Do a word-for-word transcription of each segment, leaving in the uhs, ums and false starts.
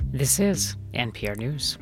This is N P R News.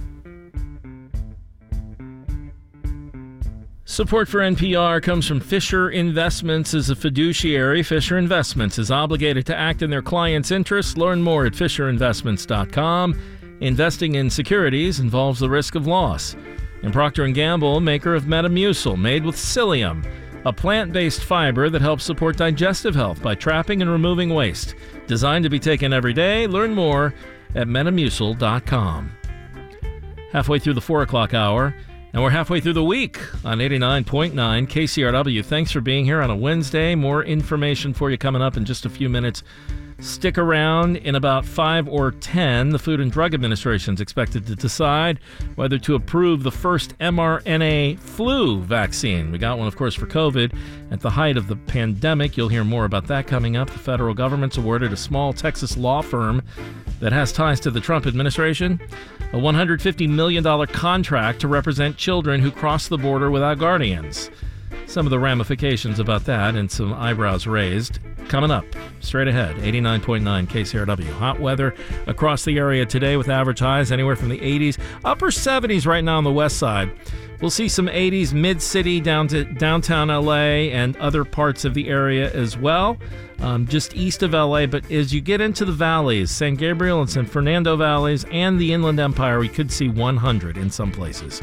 Support for N P R comes from Fisher Investments. As a fiduciary, Fisher Investments is obligated to act in their clients' interests. Learn more at fisher investments dot com. Investing in securities involves the risk of loss. And Procter and Gamble, maker of Metamucil, made with psyllium, a plant-based fiber that helps support digestive health by trapping and removing waste. Designed to be taken every day. Learn more at metamucil dot com. Halfway through the four o'clock hour, and we're halfway through the week on eighty-nine point nine K C R W. Thanks for being here on a Wednesday. More information for you coming up in just a few minutes. Stick around. In about five or ten, the Food and Drug Administration is expected to decide whether to approve the first mRNA flu vaccine. We got one, of course, for COVID at the height of the pandemic. You'll hear more about that coming up. The federal government's awarded a small Texas law firm that has ties to the Trump administration a one hundred fifty million dollars contract to represent children who cross the border without guardians. Some of the ramifications about that and some eyebrows raised coming up straight ahead. eighty-nine point nine K C R W. Hot weather across the area today with average highs anywhere from the eighties, upper seventies right now on the west side. We'll see some eighties mid-city down to downtown L A and other parts of the area as well, um, just east of L A. But as you get into the valleys, San Gabriel and San Fernando valleys and the Inland Empire, we could see one hundred in some places.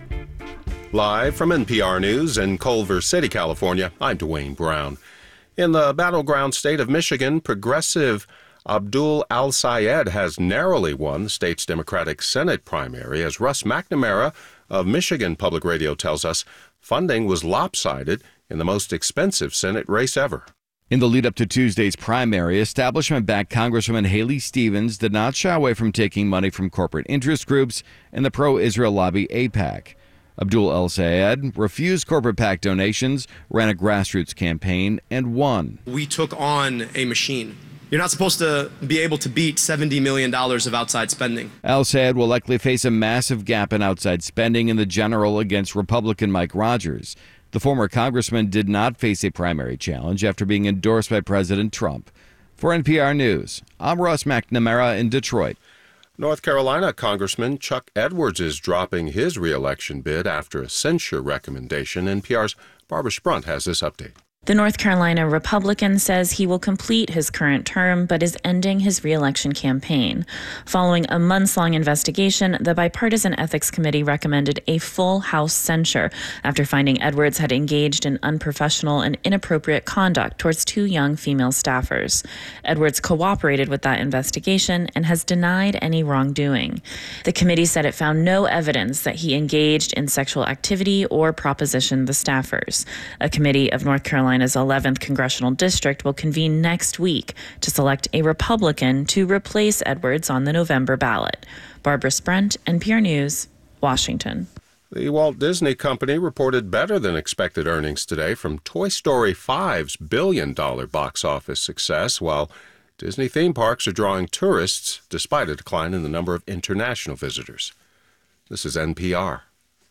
Live from N P R News in Culver City, California, I'm Dwayne Brown. In the battleground state of Michigan, progressive Abdul Al-Sayed has narrowly won the state's Democratic Senate primary. As Russ McNamara of Michigan Public Radio tells us, funding was lopsided in the most expensive Senate race ever. In the lead-up to Tuesday's primary, establishment-backed Congresswoman Haley Stevens did not shy away from taking money from corporate interest groups and the pro-Israel lobby AIPAC. Abdul El-Sayed refused corporate PAC donations, ran a grassroots campaign, and won. We took on a machine. You're not supposed to be able to beat seventy million dollars of outside spending. El-Sayed will likely face a massive gap in outside spending in the general against Republican Mike Rogers. The former congressman did not face a primary challenge after being endorsed by President Trump. For N P R News, I'm Russ McNamara in Detroit. North Carolina Congressman Chuck Edwards is dropping his re-election bid after a censure recommendation. N P R's Barbara Sprunt has this update. The North Carolina Republican says he will complete his current term but is ending his re-election campaign. Following a months-long investigation, the Bipartisan Ethics Committee recommended a full House censure after finding Edwards had engaged in unprofessional and inappropriate conduct towards two young female staffers. Edwards cooperated with that investigation and has denied any wrongdoing. The committee said it found no evidence that he engaged in sexual activity or propositioned the staffers. A committee of North Carolina Carolina's eleventh congressional district will convene next week to select a Republican to replace Edwards on the November ballot. Barbara Sprunt, N P R News, Washington. The Walt Disney Company reported better than expected earnings today from Toy Story five's billion dollar box office success, while Disney theme parks are drawing tourists despite a decline in the number of international visitors. This is N P R.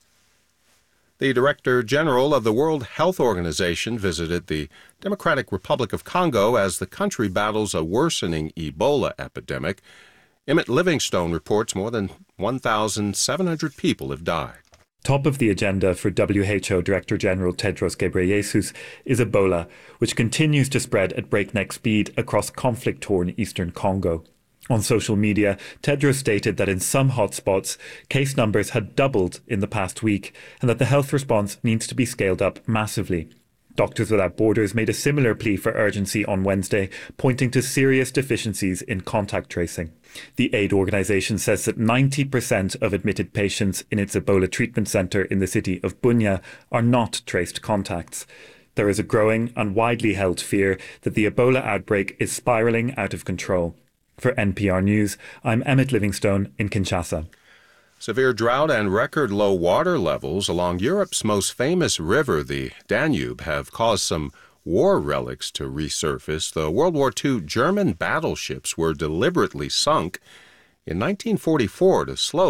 The Director General of the World Health Organization visited the Democratic Republic of Congo as the country battles a worsening Ebola epidemic. Emmett Livingstone reports more than one thousand seven hundred people have died. Top of the agenda for W H O Director General Tedros Ghebreyesus is Ebola, which continues to spread at breakneck speed across conflict-torn eastern Congo. On social media, Tedros stated that in some hotspots, case numbers had doubled in the past week and that the health response needs to be scaled up massively. Doctors Without Borders made a similar plea for urgency on Wednesday, pointing to serious deficiencies in contact tracing. The aid organisation says that ninety percent of admitted patients in its Ebola treatment centre in the city of Bunia are not traced contacts. There is a growing and widely held fear that the Ebola outbreak is spiralling out of control. For N P R News, I'm Emmett Livingstone in Kinshasa. Severe drought and record low water levels along Europe's most famous river, the Danube, have caused some war relics to resurface. The World War Two German battleships were deliberately sunk in nineteen forty-four to slow